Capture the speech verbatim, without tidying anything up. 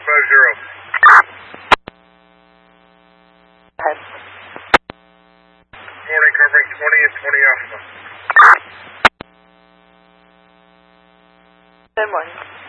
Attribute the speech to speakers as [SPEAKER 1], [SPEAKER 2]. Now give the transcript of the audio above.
[SPEAKER 1] five zero. Morning, covering twenty and twenty Alpha.
[SPEAKER 2] Good morning.